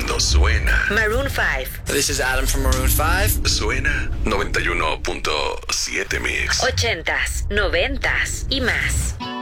cuando suena. Maroon 5. This is Adam from Maroon 5. Suena 91.7 Mix. 80s, 90s y más.